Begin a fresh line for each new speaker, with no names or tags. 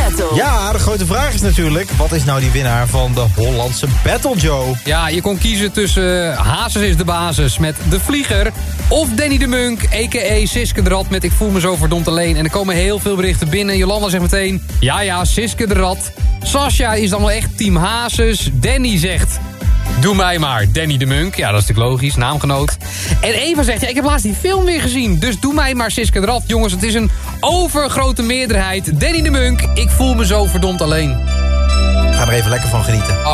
Battle.
Ja, de grote vraag is natuurlijk, wat is nou die winnaar van de Hollandse Battle, Joe?
Ja, je kon kiezen tussen Hazes is de basis met De Vlieger... of Danny de Munk, a.k.a. Siske de Rat met Ik voel me zo verdomd alleen. En er komen heel veel berichten binnen. Jolanda zegt meteen, ja, Siske de Rat. Sascha is dan wel echt team Hazes. Danny zegt... Doe mij maar, Danny de Munk. Ja, dat is natuurlijk logisch, naamgenoot. En Eva zegt, ja, ik heb laatst die film weer gezien. Dus doe mij maar Siske de Rat. Jongens, het is een overgrote meerderheid. Danny de Munk, ik voel me zo verdomd alleen.
Ga er even lekker van genieten.